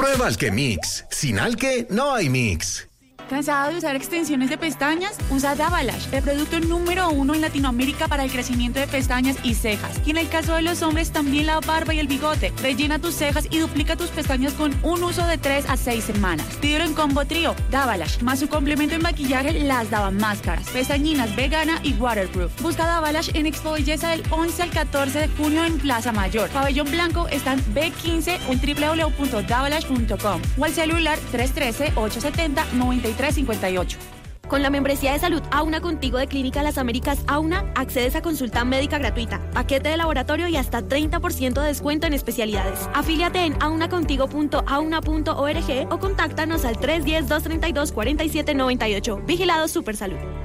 Prueba Alquemix. Sin Alque no hay mix. ¿Cansado de usar extensiones de pestañas? Usa Davalash, el producto número 1 en Latinoamérica para el crecimiento de pestañas y cejas. Y en el caso de los hombres, también la barba y el bigote. Rellena tus cejas y duplica tus pestañas con un uso de 3 a 6 semanas. Pídelo en combo trío, Davalash, más su complemento en maquillaje, las Davamáscaras, pestañinas vegana y waterproof. Busca Davalash en Expo Belleza del 11 al 14 de junio en Plaza Mayor. Pabellón Blanco está en B15 o en www.davalash.com o al celular 313-870-9358. Con la membresía de salud Auna Contigo de Clínica Las Américas Auna, accedes a consulta médica gratuita, paquete de laboratorio y hasta 30% de descuento en especialidades. Afíliate en aunacontigo.auna.org o contáctanos al 310-232-4798. Vigilado Supersalud.